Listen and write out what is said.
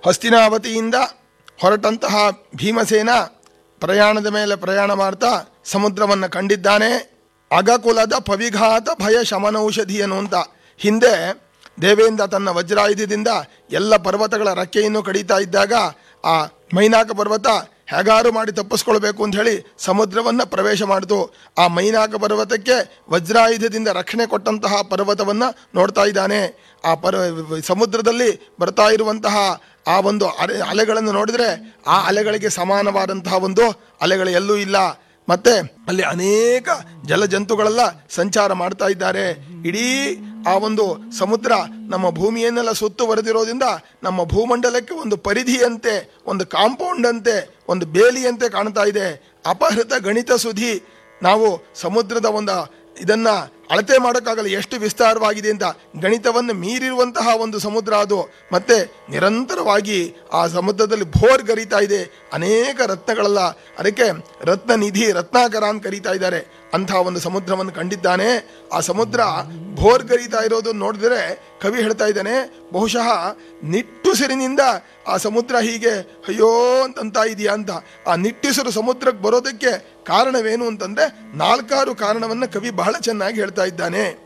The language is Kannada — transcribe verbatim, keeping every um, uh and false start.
ಹಸ್ತಿನಾವತಿಯಿಂದ ಹೊರಟಂತಹ ಭೀಮಸೇನ ಪ್ರಯಾಣದ ಮೇಲೆ ಪ್ರಯಾಣ ಮಾಡ್ತಾ ಸಮುದ್ರವನ್ನು ಕಂಡಿದ್ದಾನೆ. ಅಗಕುಲದ ಪವಿಘಾತ ಭಯ ಶಮನೌಷಧಿ ಅನ್ನುವಂತ. ಹಿಂದೆ ದೇವೇಂದ್ರ ತನ್ನ ವಜ್ರಾಯುಧದಿಂದ ಎಲ್ಲ ಪರ್ವತಗಳ ರೆಕ್ಕೆಯನ್ನು ಕಡಿತಾ ಇದ್ದಾಗ ಆ ಮೈನಾಕ ಪರ್ವತ ಹೇಗಾರು ಮಾಡಿ ತಪ್ಪಿಸ್ಕೊಳ್ಬೇಕು ಅಂತ ಹೇಳಿ ಸಮುದ್ರವನ್ನು ಪ್ರವೇಶ ಮಾಡಿತು. ಆ ಮೈನಾಕ ಪರ್ವತಕ್ಕೆ ವಜ್ರಾಯುಧದಿಂದ ರಕ್ಷಣೆ ಕೊಟ್ಟಂತಹ ಪರ್ವತವನ್ನು ನೋಡ್ತಾ ಇದ್ದಾನೆ. ಆ ಪರ್ ಸಮುದ್ರದಲ್ಲಿ ಬರ್ತಾ ಇರುವಂತಹ ಆ ಒಂದು ಅಲೆ ಅಲೆಗಳನ್ನು ನೋಡಿದರೆ ಆ ಅಲೆಗಳಿಗೆ ಸಮಾನವಾದಂತಹ ಒಂದು ಅಲೆಗಳು ಎಲ್ಲೂ ಇಲ್ಲ. ಮತ್ತೆ ಅಲ್ಲಿ ಅನೇಕ ಜಲಜಂತುಗಳೆಲ್ಲ ಸಂಚಾರ ಮಾಡ್ತಾ ಇದ್ದಾರೆ. ಇಡೀ ಆ ಒಂದು ಸಮುದ್ರ ನಮ್ಮ ಭೂಮಿಯನ್ನೆಲ್ಲ ಸುತ್ತುವರೆದಿರೋದ್ರಿಂದ ನಮ್ಮ ಭೂಮಂಡಲಕ್ಕೆ ಒಂದು ಪರಿಧಿಯಂತೆ, ಒಂದು ಕಾಂಪೌಂಡ್ ಅಂತೆ, ಒಂದು ಬೇಲಿಯಂತೆ ಕಾಣ್ತಾ ಇದೆ. ಅಪಹೃತ ಗಣಿತ ಸುಧಿ. ನಾವು ಸಮುದ್ರದ ಒಂದು ಇದನ್ನ ಅಳತೆ ಮಾಡೋಕ್ಕಾಗಲ್ಲ, ಎಷ್ಟು ವಿಸ್ತಾರವಾಗಿದೆ ಅಂತ. ಗಣಿತವನ್ನು ಮೀರಿರುವಂತಹ ಒಂದು ಸಮುದ್ರ ಅದು. ಮತ್ತೆ ನಿರಂತರವಾಗಿ ಆ ಸಮುದ್ರದಲ್ಲಿ ಭೋರ್ ಗರಿತಾ ಇದೆ. ಅನೇಕ ರತ್ನಗಳೆಲ್ಲ, ಅದಕ್ಕೆ ರತ್ನ ನಿಧಿ, ರತ್ನಾಕರ ಅಂತ ಕರೀತಾ ಇದ್ದಾರೆ. ಅಂತಹ ಒಂದು ಸಮುದ್ರವನ್ನು ಕಂಡಿದ್ದಾನೆ. ಆ ಸಮುದ್ರ ಭೋರ್ ಗರಿತಾ ಇರೋದು ನೋಡಿದ್ರೆ ಕವಿ ಹೇಳ್ತಾ ಇದ್ದಾನೆ, ಬಹುಶಃ ನಿಟ್ಟುಸಿರಿನಿಂದ ಆ ಸಮುದ್ರ ಹೀಗೆ ಅಯ್ಯೋ ಅಂತಂತ ಇದೆಯಾ ಅಂತ. ಆ ನಿಟ್ಟುಸಿರು ಸಮುದ್ರಕ್ಕೆ ಬರೋದಕ್ಕೆ ಕಾರಣವೇನು ಅಂತಂದ್ರೆ ನಾಲ್ಕಾರು ಕಾರಣವನ್ನು ಕವಿ ಬಹಳ ಚೆನ್ನಾಗಿ ಹೇಳ್ತಾ ಇದ್ದಾನೆ.